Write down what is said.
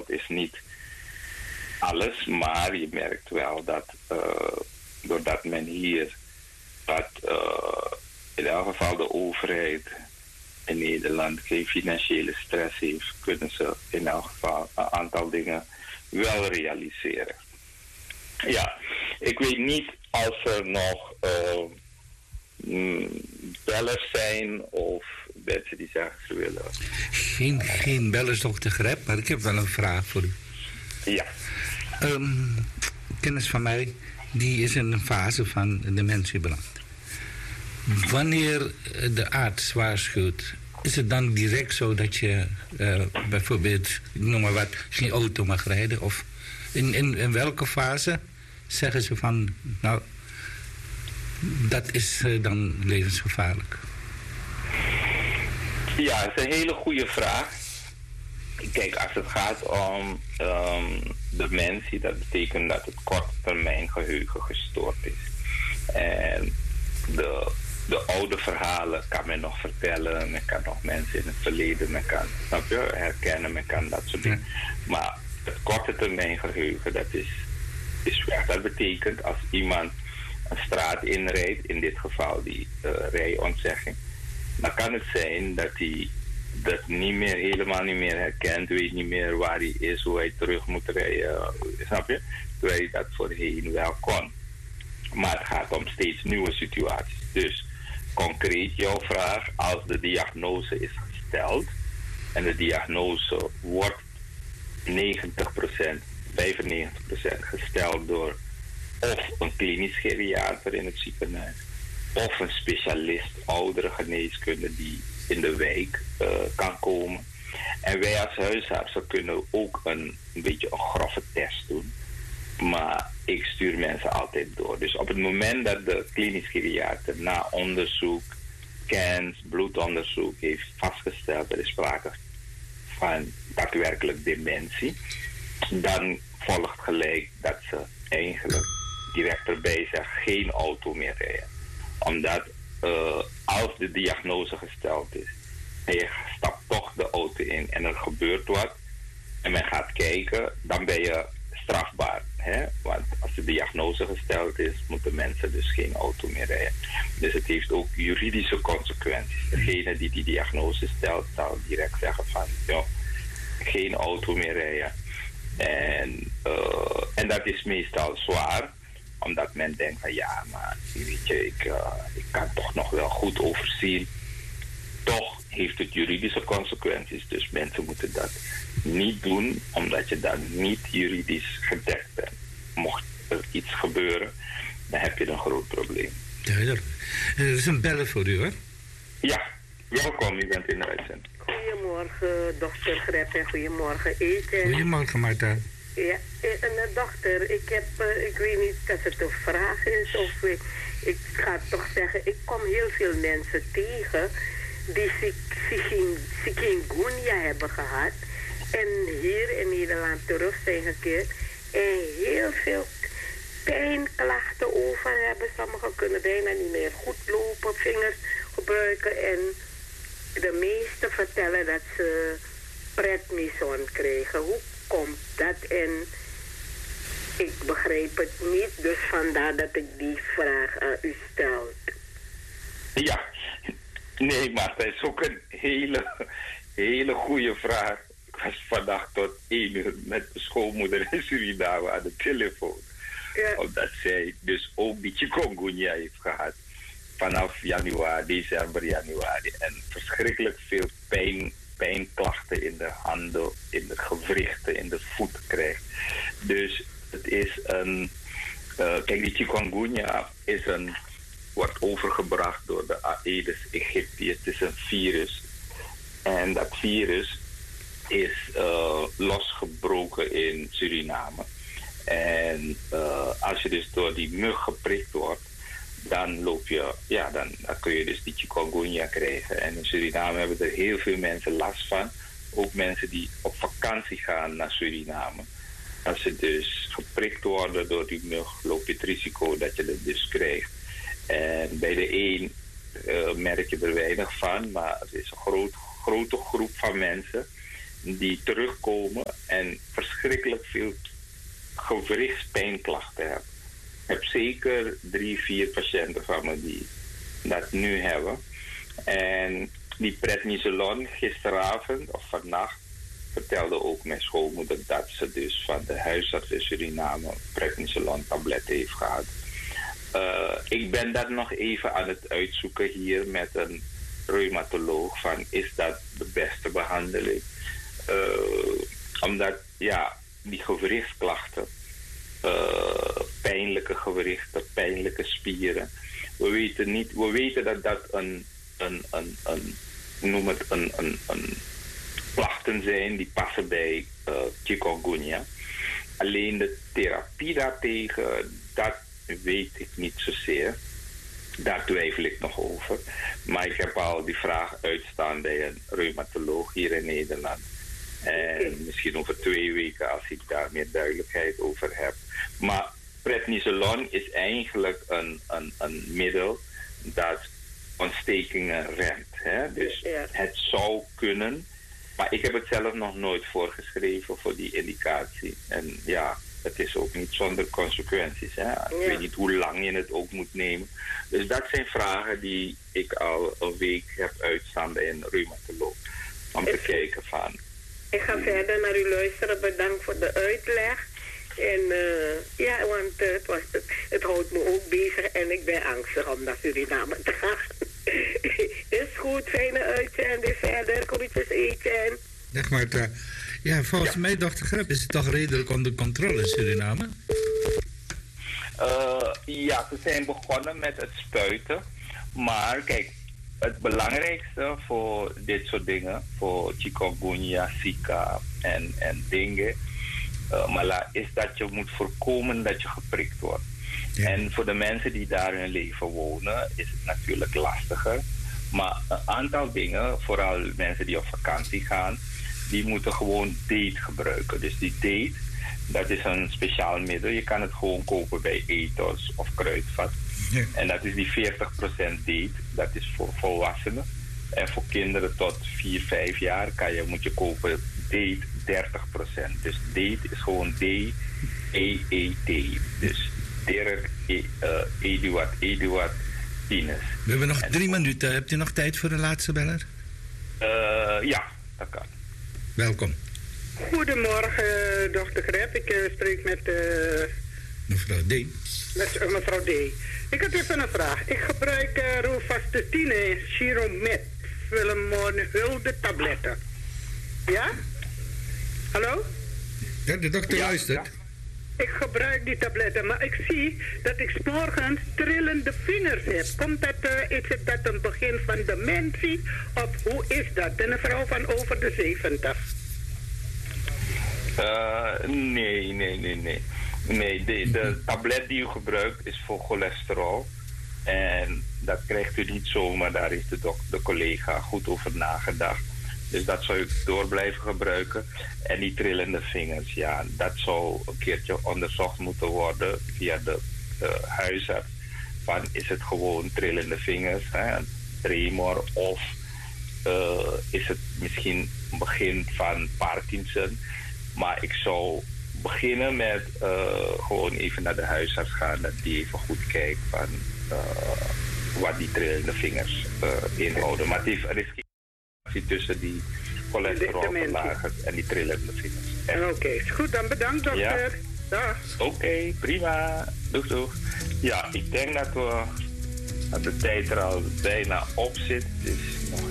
gesteld is niet alles, maar je merkt wel dat doordat men hier in elk geval de overheid in Nederland geen financiële stress heeft, kunnen ze in elk geval een aantal dingen wel realiseren. Ja, ik weet niet als er nog bellers zijn of mensen die zeggen ze willen. Geen bellers nog te grep, maar ik heb wel een vraag voor u. Ja. Kennis van mij, die is in een fase van dementie beland. Wanneer de arts waarschuwt, is het dan direct zo dat je bijvoorbeeld, ik noem maar wat, geen auto mag rijden? Of in welke fase zeggen ze van, nou, dat is dan levensgevaarlijk? Ja, dat is een hele goede vraag. Kijk, als het gaat om dementie, dat betekent dat het korte termijn geheugen gestoord is. En de oude verhalen kan men nog vertellen, men kan nog mensen in het verleden, men kan, snap je, herkennen, men kan dat soort dingen. Maar het korte termijn geheugen, dat is weg. Dat betekent als iemand een straat inrijdt, in dit geval die rijontzegging, dan kan het zijn dat hij dat helemaal niet meer herkent, weet niet meer waar hij is, hoe hij terug moet rijden, snap je? Terwijl hij dat voorheen wel kon. Maar het gaat om steeds nieuwe situaties. Dus concreet jouw vraag, als de diagnose is gesteld en de diagnose wordt 90%, 95% gesteld door of een klinisch geriater in het ziekenhuis of een specialist oudere geneeskunde die in de wijk kan komen. En wij als huisartsen kunnen ook een beetje een grove test doen. Maar ik stuur mensen altijd door. Dus op het moment dat de klinisch geriater na onderzoek, scans, bloedonderzoek heeft vastgesteld er is sprake van daadwerkelijk dementie, dan volgt gelijk dat ze eigenlijk direct erbij zegt geen auto meer rijden. Omdat als de diagnose gesteld is en je stapt toch de auto in en er gebeurt wat en men gaat kijken, dan ben je strafbaar. Hè? Want als de diagnose gesteld is, moeten mensen dus geen auto meer rijden. Dus het heeft ook juridische consequenties. Degene die diagnose stelt, zal direct zeggen van, joh, geen auto meer rijden. En dat is meestal zwaar, omdat men denkt van ja, maar weet je, ik kan toch nog wel goed overzien. Toch heeft het juridische consequenties. Dus mensen moeten dat niet doen, omdat je dan niet juridisch gedekt bent. Mocht er iets gebeuren, dan heb je een groot probleem. Duidelijk. Er is een bellen voor u, hoor. Ja, welkom, u bent in de uitzending. Goedemorgen, dokter Grep, en goedemorgen, Eten. Goedemorgen, Marta. Ja, dokter, ik weet niet of het een vraag is of ik ga toch zeggen, ik kom heel veel mensen tegen die chikungunya hebben gehad en hier in Nederland terug zijn gekeerd en heel veel pijnklachten over hebben. Sommigen kunnen bijna niet meer goed lopen, vingers gebruiken en de meesten vertellen dat ze prednison krijgen. Hoe komt dat? En ik begrijp het niet, dus vandaar dat ik die vraag aan u stel. Ja, nee, maar dat is ook een hele goede vraag. Ik was vandaag tot 1 uur met de schoonmoeder in Suriname aan de telefoon. Ja. Omdat zij dus ook die chikungunya heeft gehad. Vanaf december, januari. En verschrikkelijk veel pijnklachten in de handen, in de gewrichten, in de voeten krijgt. Dus het is een... kijk, die chikungunya wordt overgebracht door de Aedes aegypti. Het is een virus. En dat virus is losgebroken in Suriname. En als je dus door die mug geprikt wordt, dan dan kun je dus die chikungunya krijgen. En in Suriname hebben er heel veel mensen last van. Ook mensen die op vakantie gaan naar Suriname. Als ze dus geprikt worden door die mug, loop je het risico dat je het dus krijgt. En bij de een merk je er weinig van, maar er is een grote groep van mensen die terugkomen en verschrikkelijk veel gewrichtspijnklachten heb. Ik heb zeker 3-4 patiënten van me die dat nu hebben. En die prednisolon gisteravond of vannacht vertelde ook mijn schoonmoeder dat ze dus van de huisarts in Suriname prednisolon tabletten heeft gehad. Ik ben dat nog even aan het uitzoeken hier met een reumatoloog van is dat de beste behandeling. Omdat ja, die gewrichtsklachten, pijnlijke gewrichten, pijnlijke spieren. We weten dat dat een klachten zijn die passen bij chikungunya. Alleen de therapie daartegen, dat weet ik niet zozeer. Daar twijfel ik nog over. Maar ik heb al die vraag uitstaan bij een reumatoloog hier in Nederland. En misschien over 2 weken als ik daar meer duidelijkheid over heb. Maar prednisolon is eigenlijk een middel dat ontstekingen remt. Hè? Dus het zou kunnen. Maar ik heb het zelf nog nooit voorgeschreven voor die indicatie. En ja, het is ook niet zonder consequenties. Hè? Ik weet niet hoe lang je het ook moet nemen. Dus dat zijn vragen die ik al een week heb uitstaan bij een reumatoloog. Om te kijken van. Ik ga verder naar u luisteren. Bedankt voor de uitleg. En ja, want het houdt me ook bezig en ik ben angstig om naar Suriname te gaan. Is goed, fijne uitzending verder. Groetjes eten. Zeg maar, ja, volgens mij, dokter Grep, is het toch redelijk onder controle in Suriname? Ja, ze zijn begonnen met het spuiten. Maar kijk, het belangrijkste voor dit soort dingen, voor chikungunya, Zika en dengue, is dat je moet voorkomen dat je geprikt wordt. Ja. En voor de mensen die daar hun leven wonen, is het natuurlijk lastiger. Maar een aantal dingen, vooral mensen die op vakantie gaan, die moeten gewoon date gebruiken. Dus die date, dat is een speciaal middel. Je kan het gewoon kopen bij Ethos of Kruidvat. Ja. En dat is die 40% date. Dat is voor volwassenen. En voor kinderen tot 4-5 jaar moet je kopen date 30%. Dus date is gewoon D-E-E-T. Dus Dirk, Eduard, Tines. We hebben nog 3 minuten. Hebt u nog tijd voor de laatste beller? Ja, dat kan. Welkom. Goedemorgen, dokter Grep. Ik spreek met mevrouw D. Met mevrouw D. Ik heb even een vraag. Ik gebruik roofastine, Chiromet, Hulde tabletten. Ja? Hallo? Ja, de dokter luistert. Ja. Ik gebruik die tabletten, maar ik zie dat ik 's morgens trillende vingers heb. Komt dat, is het dat een begin van dementie? Of hoe is dat? Een vrouw van over de 70. Nee, de tablet die u gebruikt is voor cholesterol. En dat krijgt u niet zomaar, daar heeft de collega goed over nagedacht. Dus dat zou u door blijven gebruiken. En die trillende vingers, ja, dat zou een keertje onderzocht moeten worden via de huisarts. Van, is het gewoon trillende vingers, hè, een tremor, of is het misschien een begin van Parkinson? Maar ik zou beginnen met gewoon even naar de huisarts gaan, dat die even goed kijkt van wat die trillende vingers inhouden. Maar er is geen relatie tussen die cholesterolverlagers en die trillende vingers. Oké, is goed, dan bedankt dokter. Ja? Dag. Oké, prima. Doeg. Ja, ik denk dat de tijd er al bijna op zit. Dus nog